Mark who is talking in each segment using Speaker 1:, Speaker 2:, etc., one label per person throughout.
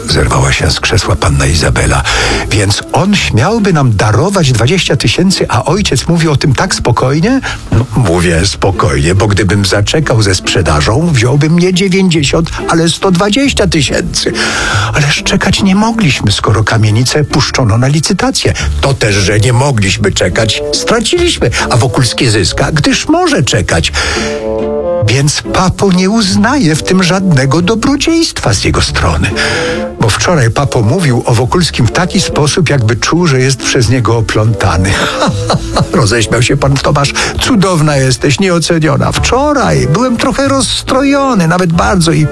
Speaker 1: zerwała się z krzesła panna Izabela. Więc on śmiałby nam darować 20 000, a ojciec mówi o tym tak spokojnie? No, mówię spokojnie, bo gdybym zaczekał ze sprzedażą, wziąłbym nie 90, ale 120 000. Ależ czekać nie mogliśmy, skoro kamienicę puszczono na licytację. To też, że nie mogliśmy czekać, straciliśmy, a Wokulski zyska, gdyż może czekać. Więc papo nie uznaje w tym żadnego dobrodziejstwa z jego strony. Bo wczoraj papo mówił o Wokulskim w taki sposób, jakby czuł, że jest przez niego oplątany. Roześmiał się pan Tomasz. Cudowna jesteś, nieoceniona. Wczoraj byłem trochę rozstrojony, nawet bardzo i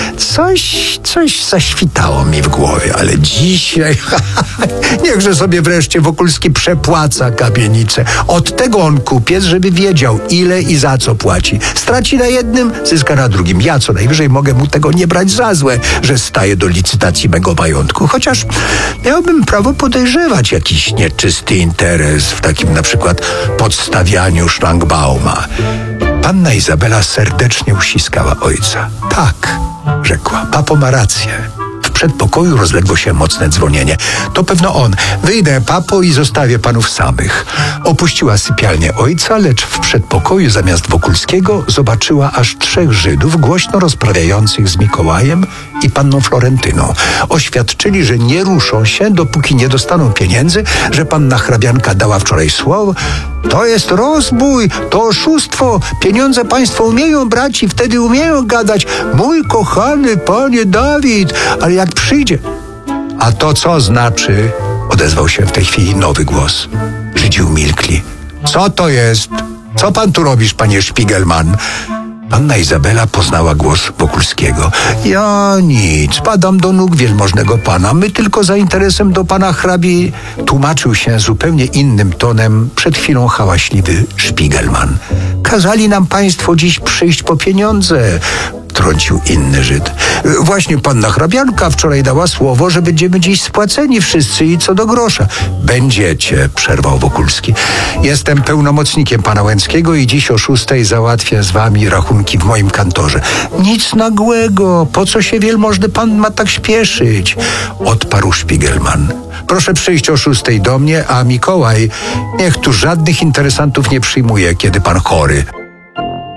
Speaker 1: coś zaświtało mi w głowie, ale dzisiaj niechże sobie wreszcie Wokulski przepłaca kamienicę. Od tego on kupiec, żeby wiedział, ile i za co płaci. Straci na jednym, zyska na drugim. Ja co najwyżej mogę mu tego nie brać za złe, że staje do licytacji mego majątku. Chociaż miałbym prawo podejrzewać jakiś nieczysty interes w takim na przykład podstawianiu szlangbauma. Panna Izabela serdecznie uściskała ojca. Tak, rzekła, papo ma rację. W przedpokoju rozległo się mocne dzwonienie. To pewno on. Wyjdę, papo, i zostawię panów samych. Opuściła sypialnię ojca, lecz w przedpokoju zamiast Wokulskiego zobaczyła aż 3 Żydów głośno rozprawiających z Mikołajem i panną Florentyną. Oświadczyli, że nie ruszą się, dopóki nie dostaną pieniędzy, że panna hrabianka dała wczoraj słowo. To jest rozbój, to oszustwo. Pieniądze państwo umieją brać i wtedy umieją gadać. Mój kochany panie Dawid, ale jak przyjdzie... A to co znaczy? Odezwał się w tej chwili nowy głos. Żydzi umilkli. Co to jest? Co pan tu robisz, panie Szpigelman? Panna Izabela poznała głos Wokulskiego. Ja nic, padam do nóg wielmożnego pana. My tylko za interesem do pana hrabi... Tłumaczył się zupełnie innym tonem przed chwilą hałaśliwy Szpigelman. Kazali nam państwo dziś przyjść po pieniądze, trącił inny Żyd. Właśnie panna hrabianka wczoraj dała słowo, że będziemy dziś spłaceni wszyscy i co do grosza. Będziecie, przerwał Wokulski. Jestem pełnomocnikiem pana Łęckiego i dziś o 6 załatwię z wami rachunki w moim kantorze. Nic nagłego, po co się wielmożny pan ma tak śpieszyć? Odparł Szpigelman. Proszę przyjść o 6 do mnie, a Mikołaj niech tu żadnych interesantów nie przyjmuje, kiedy pan chory.